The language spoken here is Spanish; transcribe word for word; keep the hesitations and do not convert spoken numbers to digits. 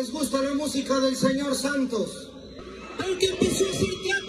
¿Les gusta la música del señor Santos? Aunque empezó a ser